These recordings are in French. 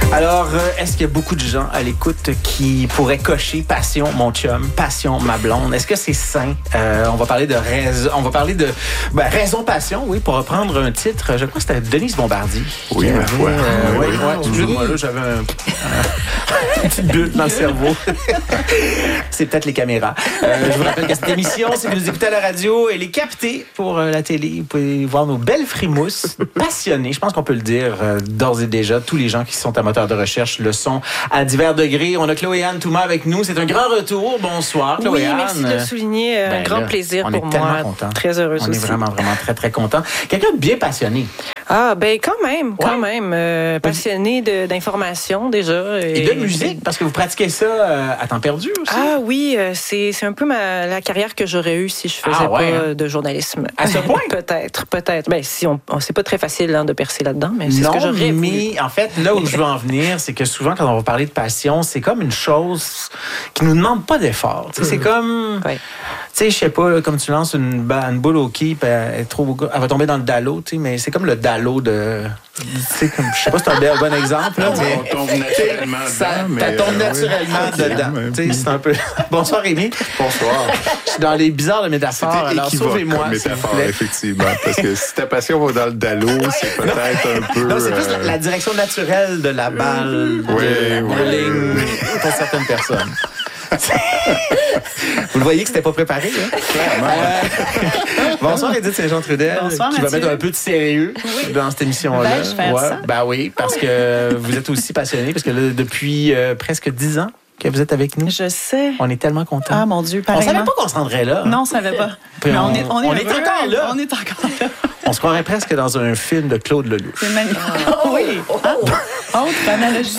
Alors, est-ce qu'il y a beaucoup de gens à l'écoute qui pourraient cocher passion, mon chum, passion, ma blonde? Est-ce que c'est sain? On va parler de raison. On va parler de raison, passion, oui, pour reprendre un titre. Je crois que c'était Denise Bombardier. Oui, ma foi. Moi, là, j'avais une petite bulle dans le cerveau. C'est peut-être les caméras. Je vous rappelle que cette émission, si vous nous écoutez à la radio, elle est captée pour la télé. Vous pouvez voir nos belles frimousses passionnées. Je pense qu'on peut le dire d'ores et déjà. Tous les gens qui sont amateurs de recherche le sont à divers degrés. On a Chloé-Anne Thomas avec nous. C'est un grand retour. Bonsoir, Chloé-Anne. Oui, merci de le souligner. Un grand plaisir pour moi. On est tellement contents. Très heureuse aussi. On est vraiment très, très contents. Quelqu'un de bien passionné. Ah, ben quand même. Passionné d'information déjà. Et de musique, parce que vous pratiquez ça à temps perdu aussi. Ah oui, c'est un peu la carrière que j'aurais eue si je faisais pas de journalisme. À ce point? Peut-être. Ben si c'est pas très facile de percer là-dedans, mais c'est ce que j'aurais voulu. Mais en fait, là où je veux en venir, c'est que souvent quand on va parler de passion, c'est comme une chose qui nous demande pas d'effort. C'est comme... Ouais. Tu sais, je sais pas, comme tu lances une boule au quai, elle va tomber dans le dallo, tu sais, mais c'est comme le dallo de... Je sais pas si c'est un bon exemple, là, mais... On tombe naturellement dedans. Ça tombe naturellement dedans. Tu sais, c'est un peu... Bonsoir, Rémi. Bonsoir. Je suis dans les bizarres de métaphores, alors sauvez-moi, comme métaphore, effectivement. Parce que si ta passion va dans le dallo, c'est peut-être un peu... Non, c'est plus la direction naturelle de la balle de bowling pour certaines personnes. Vous le voyez que c'était pas préparé, hein? Bonsoir Edith Saint-Jean-Trudel. Bonsoir, qui va mettre un peu de sérieux dans cette émission-là. Je fais ça. Ben oui, parce que vous êtes aussi passionné, parce que là, depuis presque 10 ans que vous êtes avec nous. Je sais. On est tellement contents. Ah mon Dieu, On pareillement. savait pas qu'on se rendrait là. Non, on savait pas. Puis Mais on est encore là. On est encore là. On se croirait presque dans un film de Claude Lelouch. C'est magnifique. Oui. Autre analogie.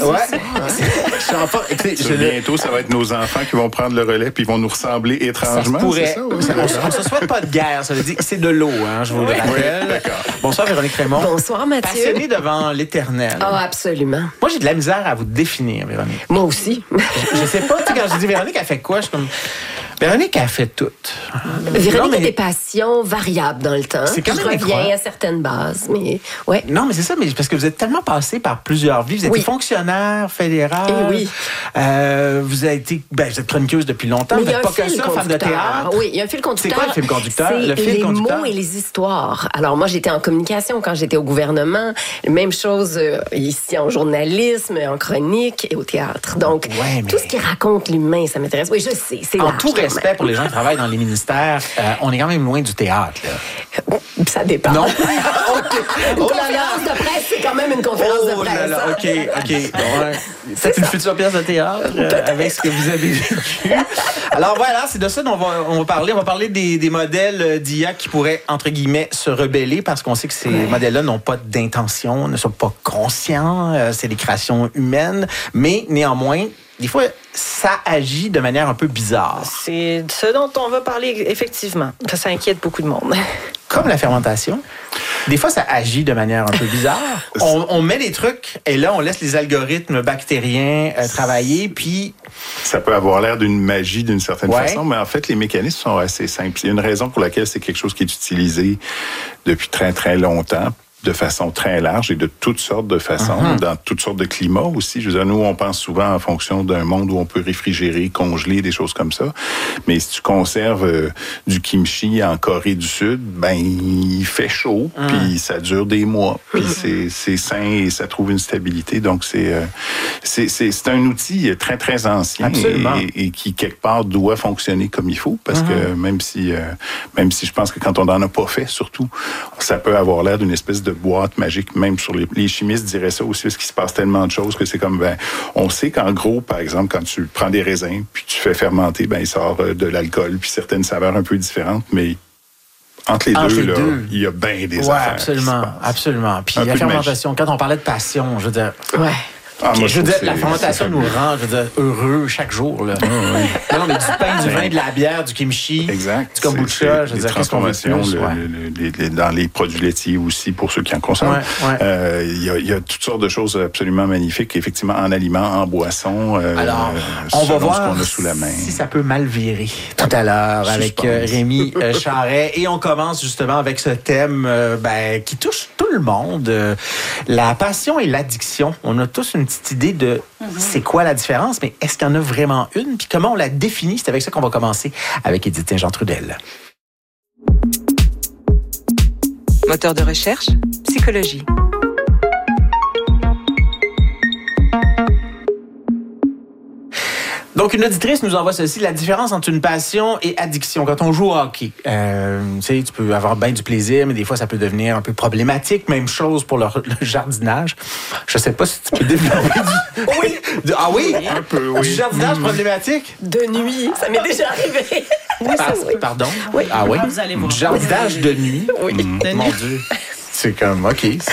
Ouais. Bientôt, ça va être nos enfants qui vont prendre le relais puis ils vont nous ressembler étrangement. Ça pourrait. C'est ça, On ne se souhaite pas de guerre. Ça veut dire que c'est de l'eau, hein, je vous le rappelle. D'accord. Bonsoir, Véronique Raymond. Bonsoir, Mathieu. Passionnée devant l'éternel. Ah, absolument. Moi, j'ai de la misère à vous définir, Véronique. Moi aussi. Je sais pas, tu sais, quand je dis Véronique, elle fait quoi? Je suis comme... Véronique a fait tout. Véronique a des passions variables dans le temps. C'est quand même revient incroyable. à certaines bases, mais ouais. Non, mais c'est ça, mais parce que vous êtes tellement passé par plusieurs vies. Vous étiez fonctionnaire fédéral. Et oui. Vous avez été, vous êtes chroniqueuse depuis longtemps. Mais Vous n'êtes pas que ça, femme de théâtre. Oui, il y a un fil conducteur. C'est quoi le fil conducteur? C'est le fil les conducteur? mots et les histoires. Alors moi, j'étais en communication quand j'étais au gouvernement. Même chose ici en journalisme, en chronique et au théâtre. Donc, tout ce qui raconte l'humain, ça m'intéresse. Oui, je sais, c'est large. En tout respect pour les gens qui travaillent dans les ministères, on est quand même loin du théâtre, là. Ça dépend. Non? Une conférence de presse, c'est quand même une conférence de presse. Là là, OK. Ouais. C'est une future pièce de théâtre avec ce que vous avez vécu. Alors voilà, c'est de ça dont on va parler. On va parler des modèles d'IA qui pourraient, entre guillemets, se rebeller parce qu'on sait que ces modèles-là n'ont pas d'intention, ne sont pas conscients. C'est des créations humaines. Mais néanmoins, des fois, ça agit de manière un peu bizarre. C'est ce dont on va parler, effectivement. Ça inquiète beaucoup de monde. Comme la fermentation. Des fois, ça agit de manière un peu bizarre. On met des trucs et là, on laisse les algorithmes bactériens travailler, puis... Ça peut avoir l'air d'une magie d'une certaine façon, mais en fait, les mécanismes sont assez simples. Il y a une raison pour laquelle c'est quelque chose qui est utilisé depuis très, très longtemps, de façon très large et de toutes sortes de façons, dans toutes sortes de climats aussi. Je veux dire, nous, on pense souvent en fonction d'un monde où on peut réfrigérer, congeler, des choses comme ça. Mais si tu conserves du kimchi en Corée du Sud, il fait chaud, puis ça dure des mois, puis c'est sain et ça trouve une stabilité. Donc, c'est un outil très, très ancien et qui, quelque part, doit fonctionner comme il faut, parce que même si je pense que quand on n'en a pas fait, surtout, ça peut avoir l'air d'une espèce de boîte magique, même sur les chimistes diraient ça aussi, parce qu'il se passe tellement de choses que c'est comme, on sait qu'en gros, par exemple, quand tu prends des raisins, puis tu fais fermenter, il sort de l'alcool, puis certaines saveurs un peu différentes, mais entre les deux, il y a bien des affaires. Absolument. Puis la fermentation, quand on parlait de passion, je veux dire... Ouais. Je veux dire, la fermentation nous rend, heureux chaque jour. Là. Non, mais du pain, du vin, de la bière, du kimchi, du kombucha. Les transformations dans les produits laitiers aussi, pour ceux qui en consomment. Il y a toutes sortes de choses absolument magnifiques, effectivement, en aliments, en boissons. Alors, on va voir ce qu'on a sous la main. Si ça peut mal virer tout à l'heure avec Rémi Charret. Et on commence justement avec ce thème qui touche tout le monde. La passion et l'addiction. On a tous une petite idée de c'est quoi la différence, mais est-ce qu'il y en a vraiment une? Puis comment on la définit? C'est avec ça qu'on va commencer avec Édith Saint-Jean-Trudel. Moteur de recherche, psychologie. Donc, une auditrice nous envoie ceci, la différence entre une passion et addiction. Quand on joue au hockey, tu sais, tu peux avoir bien du plaisir, mais des fois, ça peut devenir un peu problématique. Même chose pour le jardinage. Je sais pas si tu peux développer du... Un peu, oui. Du jardinage problématique? De nuit, ça m'est déjà arrivé. Pardon? Oui. Ah oui? Vous allez voir. Du jardinage de nuit? Oui. Mon Dieu. C'est comme, OK.